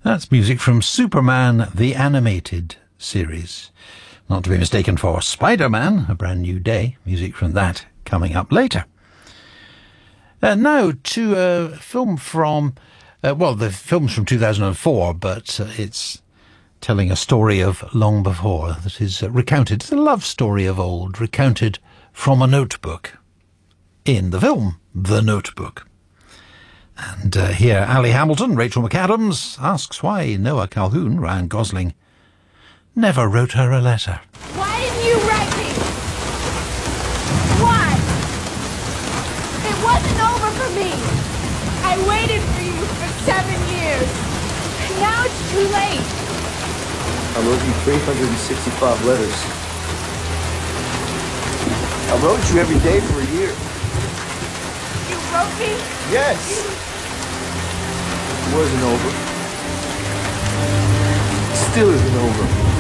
That's music from Superman the Animated Series. Not to be mistaken for Spider-Man, A Brand New Day. Music from that coming up later. Now to a film from, the film's from 2004, but it's telling a story of long before that is recounted. It's a love story of old, recounted from a notebook in the film, The Notebook. And here, Ali Hamilton, Rachel McAdams asks why Noah Calhoun, Ryan Gosling, never wrote her a letter. Why didn't you write me? Why? It wasn't over for me. I waited for you for 7 years. Now it's too late. I wrote you 365 letters. I wrote you every day for a year. You wrote me? Yes. It wasn't over. Still isn't over.